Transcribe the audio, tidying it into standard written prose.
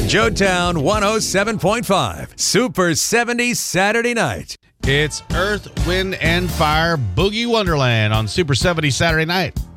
Joetown 107.5, Super 70 Saturday night. It's Earth, Wind, and Fire Boogie Wonderland on Super 70 Saturday night.